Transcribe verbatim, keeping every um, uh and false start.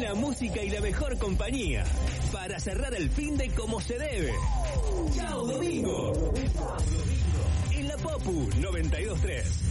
buena música y la mejor compañía para cerrar el fin de como se debe. ¡Chao, domingo! En la Popu noventa y dos tres.